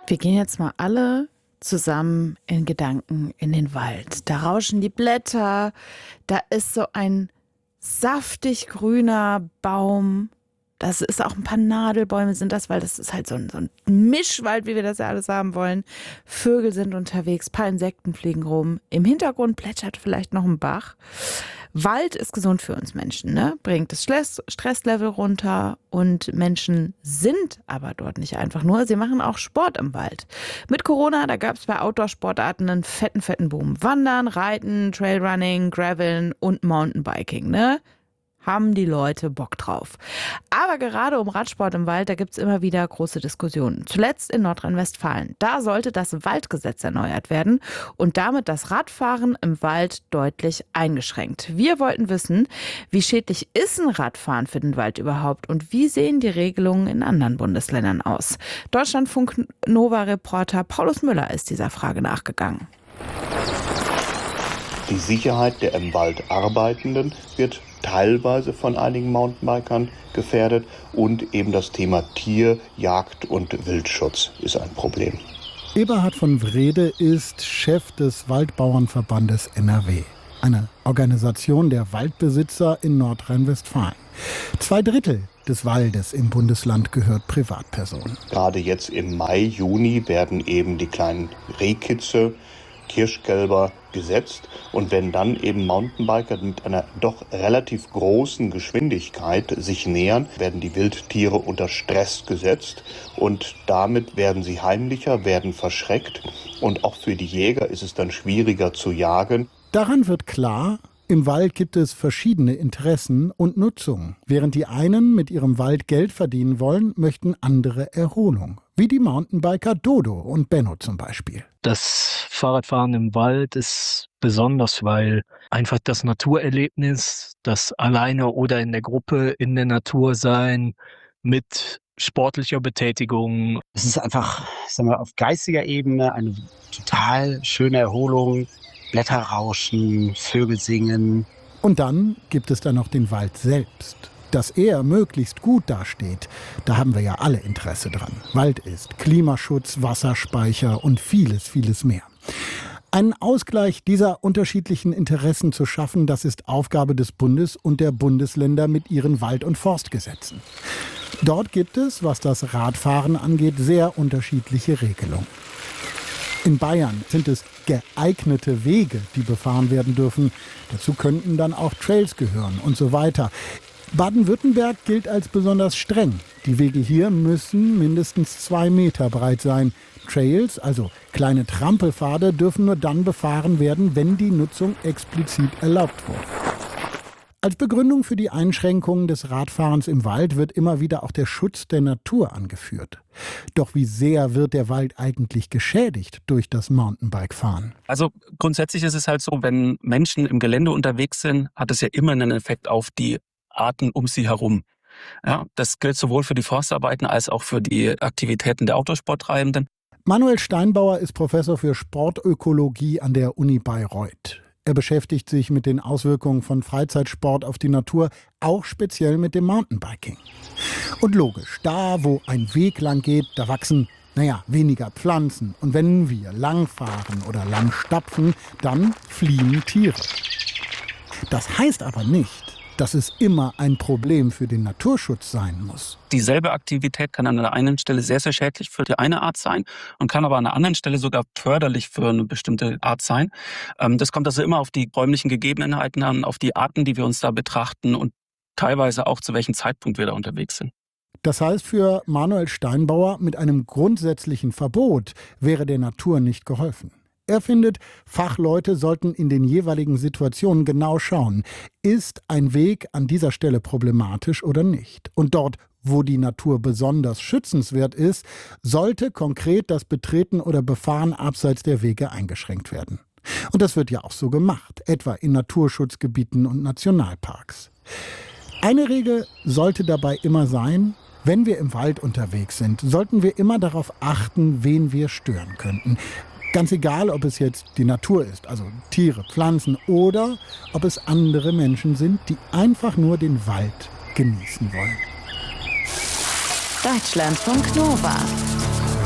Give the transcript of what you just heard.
Wir gehen jetzt mal alle zusammen in Gedanken in den Wald. Da rauschen die Blätter, da ist so ein saftig grüner Baum. Das ist auch ein paar Nadelbäume sind das, weil das ist halt so ein Mischwald, wie wir das ja alles haben wollen. Vögel sind unterwegs, ein paar Insekten fliegen rum. Im Hintergrund plätschert vielleicht noch ein Bach. Wald ist gesund für uns Menschen, ne? Bringt das Stresslevel runter und Menschen sind aber dort nicht einfach nur, sie machen auch Sport im Wald. Mit Corona, da gab es bei Outdoor-Sportarten einen fetten Boom. Wandern, Reiten, Trailrunning, Graveln und Mountainbiking, ne? Haben die Leute Bock drauf. Aber gerade um Radsport im Wald, da gibt es immer wieder große Diskussionen. Zuletzt in Nordrhein-Westfalen. Da sollte das Waldgesetz erneuert werden und damit das Radfahren im Wald deutlich eingeschränkt. Wir wollten wissen, wie schädlich ist ein Radfahren für den Wald überhaupt und wie sehen die Regelungen in anderen Bundesländern aus? Deutschlandfunk-Nova-Reporter Paulus Müller ist dieser Frage nachgegangen. Die Sicherheit der im Wald Arbeitenden wird teilweise von einigen Mountainbikern gefährdet und eben das Thema Tier-, Jagd- und Wildschutz ist ein Problem. Eberhard von Wrede ist Chef des Waldbauernverbandes NRW, eine Organisation der Waldbesitzer in Nordrhein-Westfalen. 2/3 des Waldes im Bundesland gehört Privatpersonen. Gerade jetzt im Mai, Juni werden eben die kleinen Rehkitze, Kirschkälber gesetzt und wenn dann eben Mountainbiker mit einer doch relativ großen Geschwindigkeit sich nähern, werden die Wildtiere unter Stress gesetzt und damit werden sie heimlicher, werden verschreckt und auch für die Jäger ist es dann schwieriger zu jagen. Daran wird klar, im Wald gibt es verschiedene Interessen und Nutzungen. Während die einen mit ihrem Wald Geld verdienen wollen, möchten andere Erholung. Wie die Mountainbiker Dodo und Benno zum Beispiel. Das Fahrradfahren im Wald ist besonders, weil einfach das Naturerlebnis, das alleine oder in der Gruppe in der Natur sein, mit sportlicher Betätigung. Es ist einfach, sagen wir, auf geistiger Ebene eine total schöne Erholung. Blätter rauschen, Vögel singen. Und dann gibt es da noch den Wald selbst. Dass er möglichst gut dasteht, da haben wir ja alle Interesse dran. Wald ist Klimaschutz, Wasserspeicher und vieles mehr. Einen Ausgleich dieser unterschiedlichen Interessen zu schaffen, das ist Aufgabe des Bundes und der Bundesländer mit ihren Wald- und Forstgesetzen. Dort gibt es, was das Radfahren angeht, sehr unterschiedliche Regelungen. In Bayern sind es geeignete Wege, die befahren werden dürfen. Dazu könnten dann auch Trails gehören und so weiter. Baden-Württemberg gilt als besonders streng. Die Wege hier müssen mindestens 2 Meter breit sein. Trails, also kleine Trampelpfade, dürfen nur dann befahren werden, wenn die Nutzung explizit erlaubt wurde. Als Begründung für die Einschränkungen des Radfahrens im Wald wird immer wieder auch der Schutz der Natur angeführt. Doch wie sehr wird der Wald eigentlich geschädigt durch das Mountainbike-Fahren? Also grundsätzlich ist es halt so, wenn Menschen im Gelände unterwegs sind, hat es ja immer einen Effekt auf die Arten um sie herum. Ja, das gilt sowohl für die Forstarbeiten als auch für die Aktivitäten der Autosporttreibenden. Manuel Steinbauer ist Professor für Sportökologie an der Uni Bayreuth. Er beschäftigt sich mit den Auswirkungen von Freizeitsport auf die Natur, auch speziell mit dem Mountainbiking. Und logisch, da wo ein Weg lang geht, da wachsen, weniger Pflanzen. Und wenn wir lang fahren oder lang stapfen, dann fliehen Tiere. Das heißt aber nicht, dass es immer ein Problem für den Naturschutz sein muss. Dieselbe Aktivität kann an der einen Stelle sehr, sehr schädlich für die eine Art sein und kann aber an der anderen Stelle sogar förderlich für eine bestimmte Art sein. Das kommt also immer auf die räumlichen Gegebenheiten an, auf die Arten, die wir uns da betrachten und teilweise auch zu welchem Zeitpunkt wir da unterwegs sind. Das heißt für Manuel Steinbauer, mit einem grundsätzlichen Verbot wäre der Natur nicht geholfen. Er findet, Fachleute sollten in den jeweiligen Situationen genau schauen, ist ein Weg an dieser Stelle problematisch oder nicht. Und dort, wo die Natur besonders schützenswert ist, sollte konkret das Betreten oder Befahren abseits der Wege eingeschränkt werden. Und das wird ja auch so gemacht, etwa in Naturschutzgebieten und Nationalparks. Eine Regel sollte dabei immer sein: Wenn wir im Wald unterwegs sind, sollten wir immer darauf achten, wen wir stören könnten. Ganz egal, ob es jetzt die Natur ist, also Tiere, Pflanzen, oder ob es andere Menschen sind, die einfach nur den Wald genießen wollen. Deutschlandfunk Nova